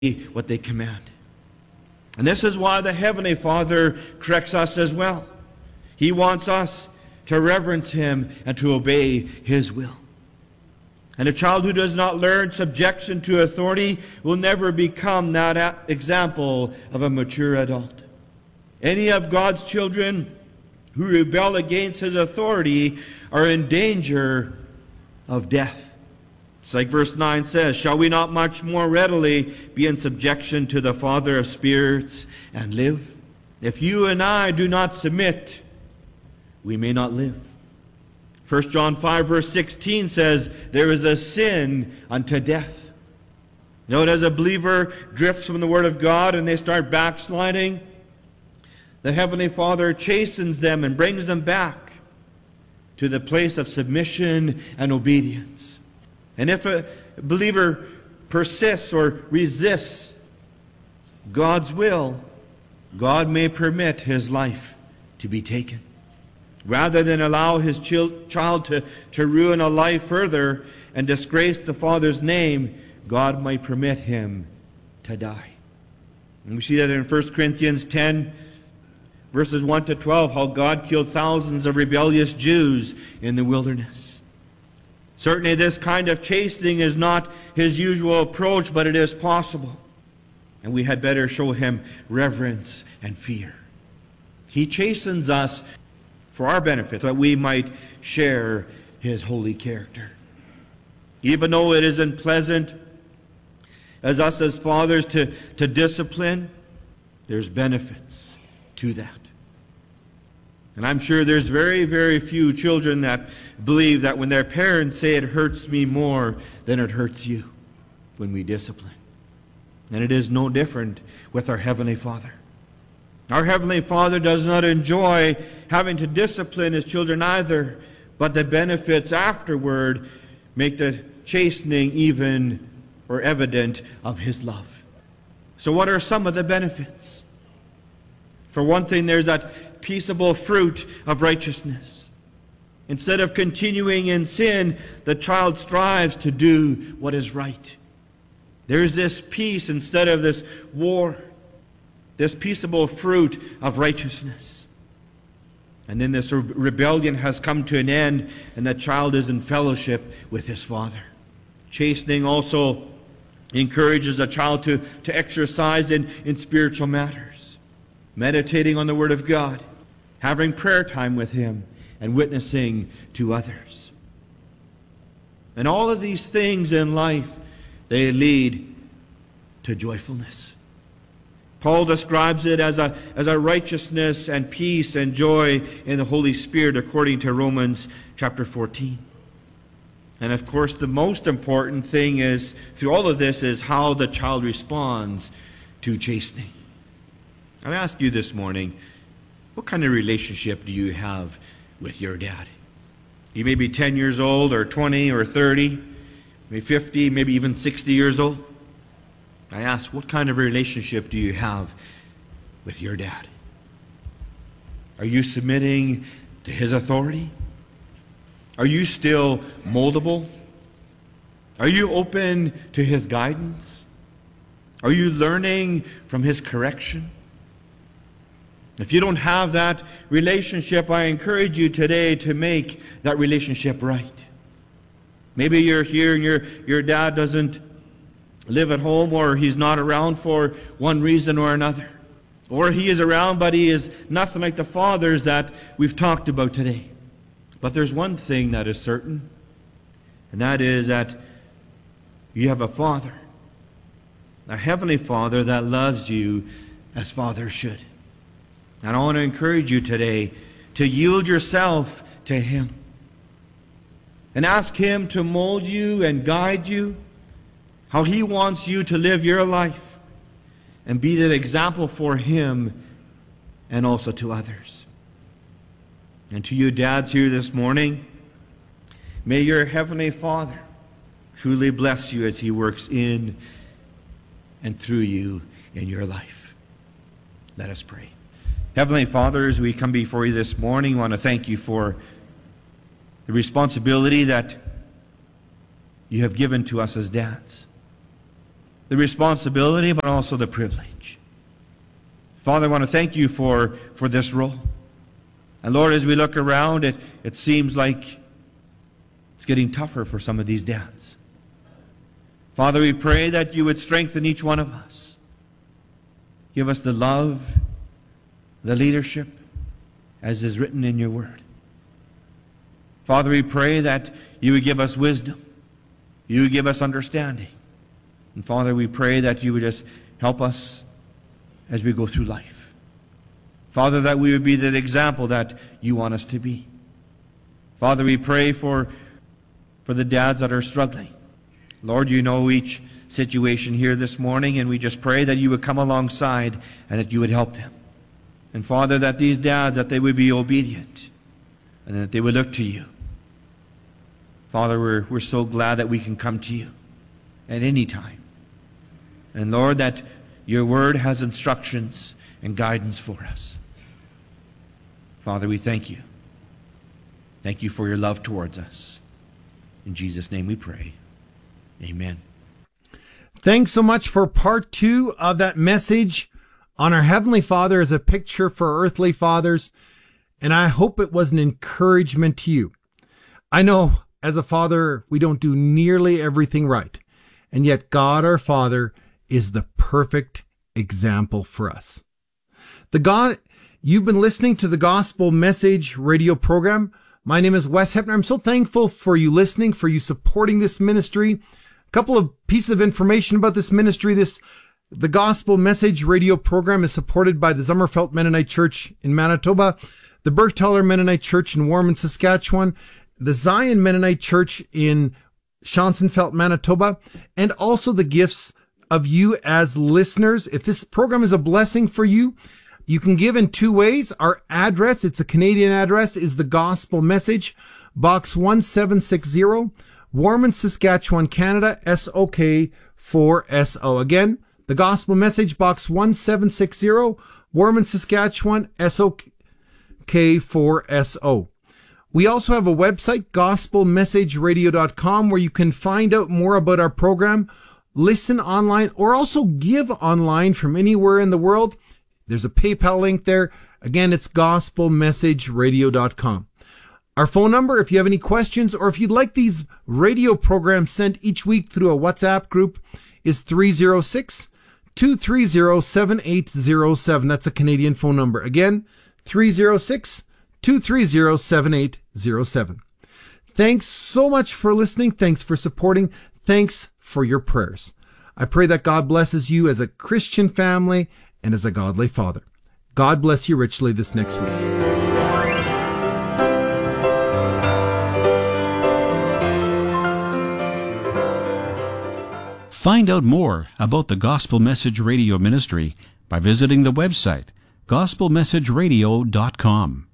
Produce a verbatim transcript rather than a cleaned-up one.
what they command. And this is why the Heavenly Father corrects us as well. He wants us to reverence Him and to obey His will. And a child who does not learn subjection to authority will never become that example of a mature adult. Any of God's children who rebel against His authority are in danger of death. It's like verse nine says, "Shall we not much more readily be in subjection to the Father of spirits and live? If you and I do not submit, we may not live." First John five verse sixteen says, "There is a sin unto death." Note, as a believer drifts from the Word of God and they start backsliding, the Heavenly Father chastens them and brings them back to the place of submission and obedience. And if a believer persists or resists God's will, God may permit his life to be taken. Rather than allow his child to, to ruin a life further and disgrace the Father's name, God might permit him to die. And we see that in First Corinthians ten, verses one to twelve, how God killed thousands of rebellious Jews in the wilderness. Certainly this kind of chastening is not His usual approach, but it is possible. And we had better show Him reverence and fear. He chastens us for our benefit, so that we might share His holy character. Even though it isn't pleasant as us as fathers to, to discipline, there's benefits to that. And I'm sure there's very, very few children that believe that when their parents say it hurts me more than it hurts you when we discipline. And it is no different with our Heavenly Father. Our Heavenly Father does not enjoy having to discipline His children either, but the benefits afterward make the chastening even or evident of His love. So what are some of the benefits? For one thing, there's that peaceable fruit of righteousness. Instead of continuing in sin, the child strives to do what is right. There's this peace instead of this war, this peaceable fruit of righteousness. And then this rebellion has come to an end, and the child is in fellowship with his father. Chastening also encourages a child to, to exercise in, in spiritual matters, meditating on the Word of God, having prayer time with Him, and witnessing to others. And all of these things in life, they lead to joyfulness. Paul describes it as a, as a righteousness and peace and joy in the Holy Spirit, according to Romans chapter fourteen. And of course, the most important thing is, through all of this, is how the child responds to chastening. I ask you this morning, what kind of relationship do you have with your dad? You may be ten years old, or twenty, or thirty, maybe fifty, maybe even sixty years old. I ask, what kind of relationship do you have with your dad? Are you submitting to his authority? Are you still moldable? Are you open to his guidance? Are you learning from his correction? If you don't have that relationship, I encourage you today to make that relationship right. Maybe you're here and your, your dad doesn't live at home, or he's not around for one reason or another. Or he is around, but he is nothing like the fathers that we've talked about today. But there's one thing that is certain, and that is that you have a Father, a Heavenly Father that loves you as fathers should. And I want to encourage you today to yield yourself to Him and ask Him to mold you and guide you how He wants you to live your life and be that example for Him and also to others. And to you dads here this morning, may your Heavenly Father truly bless you as He works in and through you in your life. Let us pray. Heavenly Father, as we come before you this morning, I want to thank you for the responsibility that you have given to us as dads. the responsibility, but also the privilege. Father, I want to thank you for, for this role. And Lord, as we look around, it, it seems like it's getting tougher for some of these dads. Father, we pray that you would strengthen each one of us. Give us the love, the leadership, as is written in your word. Father, we pray that you would give us wisdom. You would give us understanding. And Father, we pray that you would just help us as we go through life. Father, that we would be that example that you want us to be. Father, we pray for, for the dads that are struggling. Lord, you know each situation here this morning, and we just pray that you would come alongside and that you would help them. And Father, that these dads, that they would be obedient and that they would look to you. Father, we're, we're so glad that we can come to you at any time. And Lord, that your word has instructions and guidance for us. Father, we thank you. Thank you for your love towards us. In Jesus' name we pray. Amen. Thanks so much for part two of that message on our Heavenly Father as a picture for earthly fathers. And I hope it was an encouragement to you. I know as a father, we don't do nearly everything right. And yet God, our Father, is the perfect example for us. The God, you've been listening to the Gospel Message radio program. My name is Wes Hepner. I'm so thankful for you listening, for you supporting this ministry. A couple of pieces of information about this ministry. This, the Gospel Message radio program is supported by the Zummerfelt Mennonite Church in Manitoba, the Bergtaler Mennonite Church in Warman, Saskatchewan, the Zion Mennonite Church in Schonsenfeld, Manitoba, and also the gifts of you as listeners. If this program is a blessing for you, you can give in two ways. Our address, it's a Canadian address, is the Gospel Message, Box one seven six zero, Warman, Saskatchewan, Canada, S O K four S O. Again, the Gospel Message, Box one seven six zero, Warman, Saskatchewan, S O K four S O. We also have a website, gospel message radio dot com, where you can find out more about our program, listen online, or also give online from anywhere in the world. There's a PayPal link there. Again, it's gospel message radio dot com. Our phone number, if you have any questions, or if you'd like these radio programs sent each week through a WhatsApp group, is three oh six, two three oh, seven eight oh seven. That's a Canadian phone number. Again, three oh six, two three oh, seven eight oh seven. Thanks so much for listening. Thanks for supporting. Thanks for your prayers. I pray that God blesses you as a Christian family and as a godly father. God bless you richly this next week. Find out more about the Gospel Message Radio Ministry by visiting the website gospel message radio dot com.